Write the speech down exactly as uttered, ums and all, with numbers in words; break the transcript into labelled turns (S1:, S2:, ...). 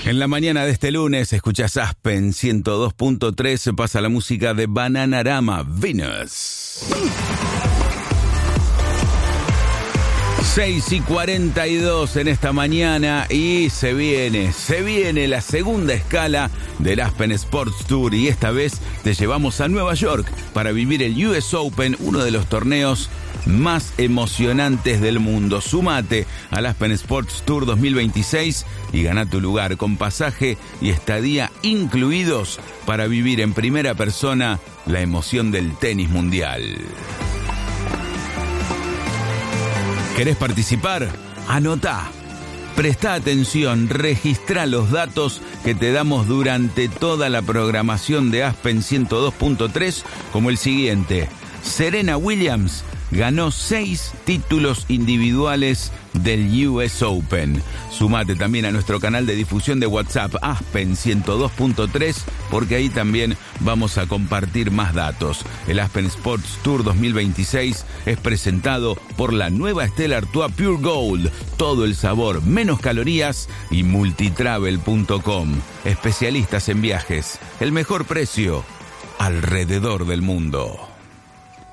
S1: En la mañana de este lunes escuchás Aspen ciento dos punto tres, se pasa la música de Bananarama, Venus. seis y cuarenta y dos en esta mañana y se viene, se viene la segunda escala del Aspen Sports Tour y esta vez te llevamos a Nueva York para vivir el U S Open, uno de los torneos más emocionantes del mundo. Sumate al Aspen Sports Tour dos mil veintiséis y gana tu lugar con pasaje y estadía incluidos para vivir en primera persona la emoción del tenis mundial. ¿Querés participar? Anotá. Presta atención, registrá los datos que te damos durante toda la programación de Aspen ciento dos punto tres, como el siguiente. Serena Williams ganó seis títulos individuales del U S Open. Sumate también a nuestro canal de difusión de WhatsApp Aspen ciento dos punto tres, porque ahí también vamos a compartir más datos. El Aspen Sports Tour dos mil veintiséis es presentado por la nueva Stella Artois Pure Gold. Todo el sabor, menos calorías, y multitravel punto com. Especialistas en viajes. El mejor precio alrededor del mundo.